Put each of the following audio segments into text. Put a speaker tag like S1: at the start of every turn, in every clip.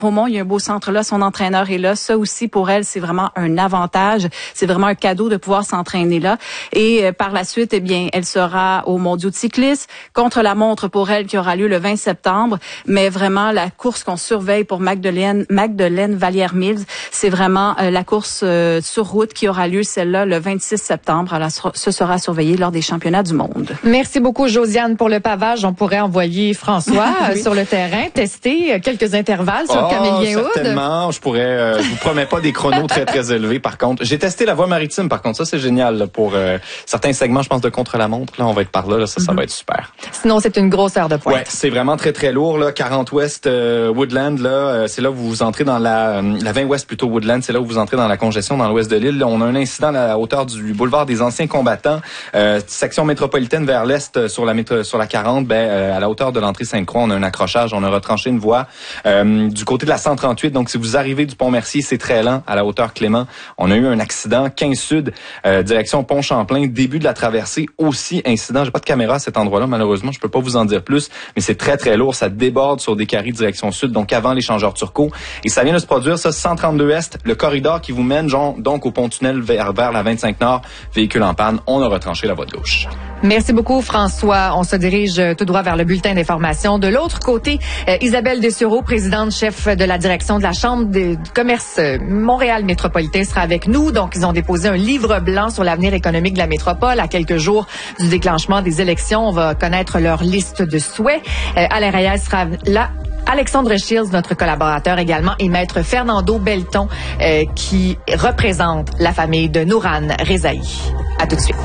S1: Beaumont, il y a un beau centre là, son entraîneur est là. Ça aussi, pour elle, c'est vraiment un avantage. C'est vraiment un cadeau de pouvoir s'entraîner là. Et par la suite, eh bien, elle sera aux mondiaux de cyclisme, contre-la-montre pour elle qui aura lieu le 20 septembre. Mais vraiment, la course qu'on surveille pour Magdeleine Vallière-Mills, c'est vraiment la course sur route qui aura lieu, celle-là, le 26 septembre. Alors, ce sera surveillé lors des championnats du monde.
S2: Merci beaucoup, Josiane, pour le pavage. On pourrait envoyer François
S1: oui.
S2: sur le terrain, tester quelques intervalles sur Camélien Hood.
S3: Certainement. Je vous promets pas des chronos très, très élevés, par contre. J'ai testé la voie maritime, par contre. Ça, c'est génial là, pour certains segments, je pense, de contre-la-montre. Là, on va être par là. Ça va être super.
S2: Sinon, c'est une grosse heure de pointe.
S3: Ouais, c'est vraiment très, très lourd. Là. 40 Ouest Woodland, là, c'est là où vous entrez dans la 20 Ouest plutôt Woodland. C'est là où vous entrez dans la congestion dans l'ouest de l'île. Là, on a un incident à la hauteur du boulevard des Anciens Combattants, section métropolitaine vers l'est sur la 40. À la hauteur de l'entrée Sainte-Croix, on a un accrochage. On a retranché une voie du côté de la 138. Donc, si vous arrivez du Pont-Mercier, c'est très lent à la hauteur Clément. On a eu un accident 15 Sud, direction Pont-Champlain, début de la traversée, aussi incident. J'ai pas de caméra à cet endroit-là, malheureusement, je peux pas vous en dire plus, mais c'est très très lourd, ça déborde sur des carrés direction sud, donc avant l'échangeur Turcot, et ça vient de se produire, ça, 132 Est, le corridor qui vous mène donc au pont-tunnel vers la 25 Nord, véhicule en panne, on a retranché la voie de gauche.
S2: Merci beaucoup, François. On se dirige tout droit vers le bulletin d'information. De l'autre côté, Isabelle Dessureau, présidente chef de la direction de la Chambre du commerce Montréal métropolitain, sera avec nous. Donc, ils ont déposé un livre blanc sur l'avenir économique de la métropole à quelques jours du déclenchement des élections. On va connaître leur liste de souhaits. Alain Reyes sera là. Alexandre Shields, notre collaborateur également, et Maître Fernando Belton, qui représente la famille de Nouran Rezaï. À tout de suite.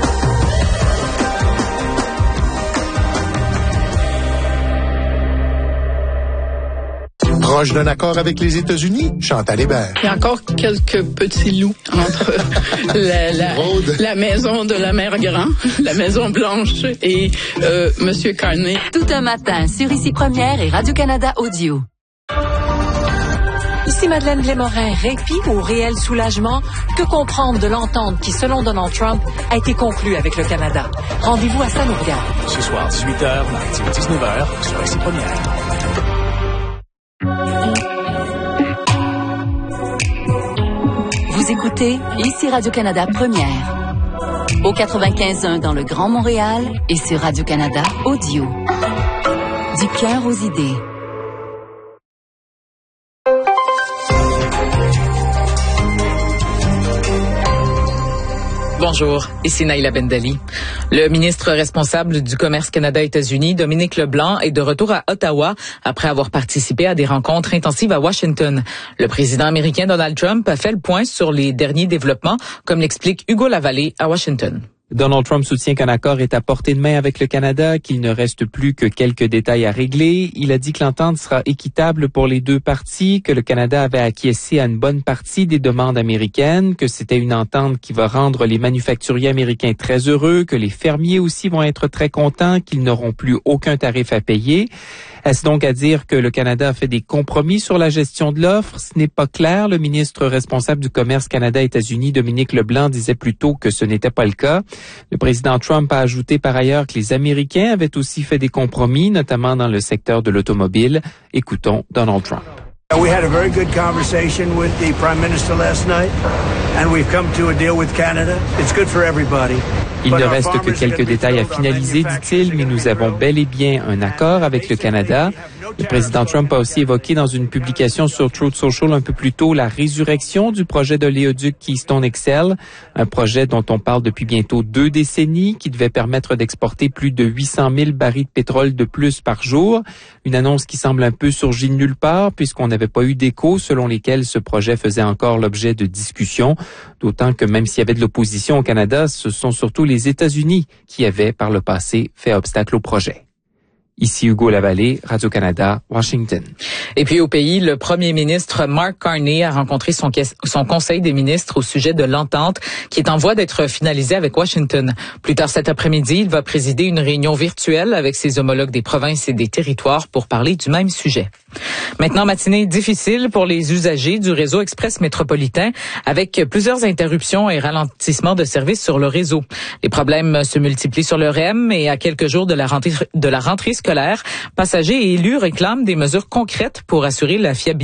S4: Proche d'un accord avec les États-Unis, Chantal Hébert.
S5: Il y a encore quelques petits loups entre la maison de la mère Grand, la Maison Blanche et Monsieur Carney.
S6: Tout un matin sur Ici Première et Radio-Canada Audio. Ici Madeleine Blais-Morin, répit ou réel soulagement? Que comprendre de l'entente qui, selon Donald Trump, a été conclue avec le Canada? Rendez-vous à ça nous regarde.
S7: Ce soir, 18h, mardi 19h, sur Ici Première.
S6: Vous écoutez Ici Radio-Canada Première. Au 95.1 dans le Grand Montréal et sur Radio-Canada Audio. Du cœur aux idées.
S8: Bonjour, ici Naïla Bendali. Le ministre responsable du commerce Canada-États-Unis, Dominique Leblanc, est de retour à Ottawa après avoir participé à des rencontres intensives à Washington. Le président américain Donald Trump a fait le point sur les derniers développements, comme l'explique Hugo Lavallée à Washington.
S9: Donald Trump soutient qu'un accord est à portée de main avec le Canada, qu'il ne reste plus que quelques détails à régler. Il a dit que l'entente sera équitable pour les deux parties, que le Canada avait acquiescé à une bonne partie des demandes américaines, que c'était une entente qui va rendre les manufacturiers américains très heureux, que les fermiers aussi vont être très contents, qu'ils n'auront plus aucun tarif à payer. Est-ce donc à dire que le Canada a fait des compromis sur la gestion de l'offre? Ce n'est pas clair. Le ministre responsable du commerce Canada-États-Unis, Dominique Leblanc, disait plutôt que ce n'était pas le cas. Le président Trump a ajouté par ailleurs que les Américains avaient aussi fait des compromis, notamment dans le secteur de l'automobile. Écoutons Donald Trump.
S10: We had a very good conversation with the Prime Minister last night, and we've come to a deal with Canada. It's good for everybody.
S9: Il ne reste que quelques détails à finaliser, dit-il, mais nous avons bel et bien un accord avec le Canada. Le président Trump a aussi évoqué dans une publication sur Truth Social un peu plus tôt la résurrection du projet de l'éoduc Keystone XL, un projet dont on parle depuis bientôt 2 décennies, qui devait permettre d'exporter plus de 800 000 barils de pétrole de plus par jour. Une annonce qui semble un peu surgie de nulle part, puisqu'on n'avait pas eu d'écho selon lesquels ce projet faisait encore l'objet de discussions, d'autant que même s'il y avait de l'opposition au Canada, ce sont surtout les États-Unis qui avaient par le passé fait obstacle au projet. Ici Hugo Lavallée, Radio-Canada, Washington.
S8: Et puis au pays, le premier ministre Mark Carney a rencontré son conseil des ministres au sujet de l'entente qui est en voie d'être finalisée avec Washington. Plus tard cet après-midi, il va présider une réunion virtuelle avec ses homologues des provinces et des territoires pour parler du même sujet. Maintenant, matinée difficile pour les usagers du réseau express métropolitain avec plusieurs interruptions et ralentissements de services sur le réseau. Les problèmes se multiplient sur le REM et à quelques jours de la rentrée scolaire, passagers et élus réclament des mesures concrètes pour assurer la fiabilité